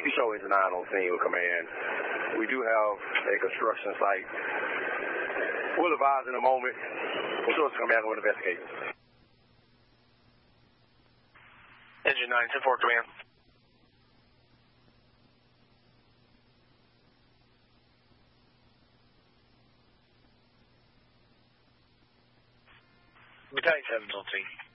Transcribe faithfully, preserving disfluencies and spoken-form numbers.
show engine nine on scene with command. We do have a construction site. We'll advise in a moment. We'll show us command and we'll investigate. Engine nine, ten four, command. Battalion seven, Delta.